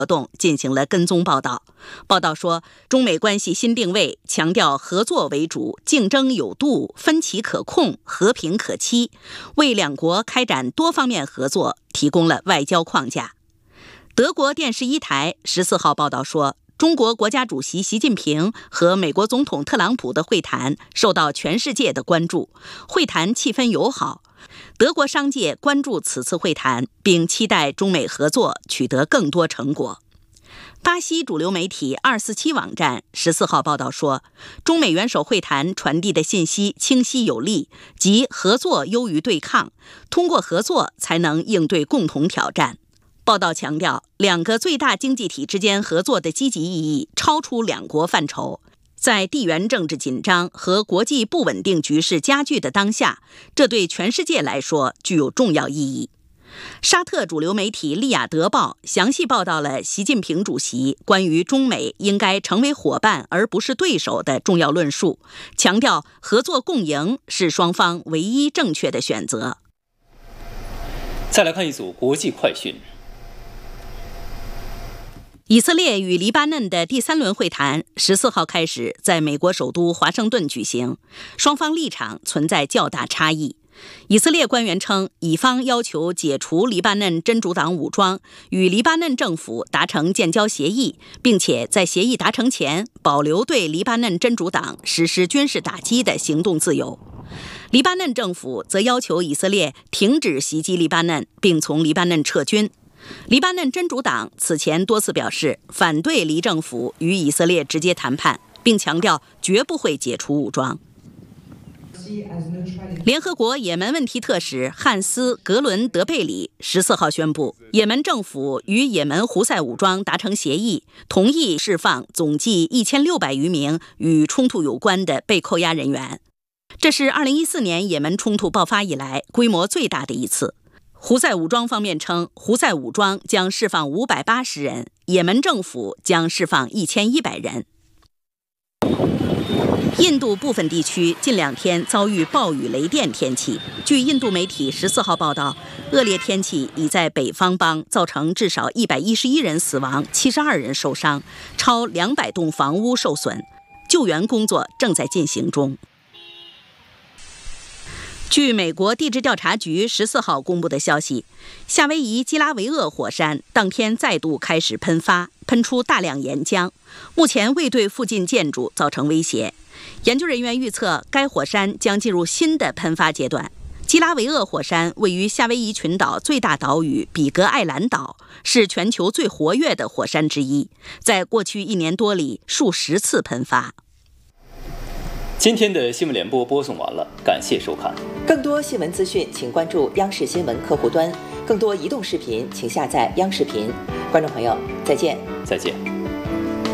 活动进行了跟踪报道。报道说，中美关系新定位强调合作为主、竞争有度、分歧可控、和平可期，为两国开展多方面合作提供了外交框架。德国电视一台14号报道说，中国国家主席习近平和美国总统特朗普的会谈受到全世界的关注，会谈气氛友好。德国商界关注此次会谈，并期待中美合作取得更多成果。巴西主流媒体247网站14号报道说，中美元首会谈传递的信息清晰有力，即合作优于对抗，通过合作才能应对共同挑战。报道强调，两个最大经济体之间合作的积极意义超出两国范畴。在地缘政治紧张和国际不稳定局势加剧的当下，这对全世界来说具有重要意义。沙特主流媒体《利雅得报》详细报道了习近平主席关于中美应该成为伙伴而不是对手的重要论述，强调合作共赢是双方唯一正确的选择。 再来看一组国际快讯。 以色列与黎巴嫩的第3轮会谈14号开始在美国首都华盛顿举行，双方立场存在较大差异。以色列官员称，以方要求解除黎巴嫩真主党武装，与黎巴嫩政府达成建交协议，并且在协议达成前保留对黎巴嫩真主党实施军事打击的行动自由。黎巴嫩政府则要求以色列停止袭击黎巴嫩，并从黎巴嫩撤军。黎巴嫩真主党此前多次表示反对黎政府与以色列直接谈判，并强调绝不会解除武装。联合国也门问题特使汉斯·格伦德贝里14号宣布，也门政府与也门胡塞武装达成协议，同意释放总计1600余名与冲突有关的被扣押人员。这是2014年也门冲突爆发以来规模最大的一次。胡塞武装方面称，胡塞武装将释放580人，也门政府将释放1100人。印度部分地区近2天遭遇暴雨雷电天气。据印度媒体14号报道，恶劣天气已在北方邦造成至少111人死亡，72人受伤，超200栋房屋受损，救援工作正在进行中。据美国地质调查局14号公布的消息，夏威夷基拉维厄火山当天再度开始喷发，喷出大量岩浆，目前未对附近建筑造成威胁。研究人员预测，该火山将进入新的喷发阶段。基拉维厄火山位于夏威夷群岛最大岛屿比格艾兰岛，是全球最活跃的火山之一，在过去1年多里数十次喷发。 今天的新闻联播播送完了，感谢收看。 更多新闻资讯，请关注央视新闻客户端。更多移动视频，请下载央视频。观众朋友，再见。 再见。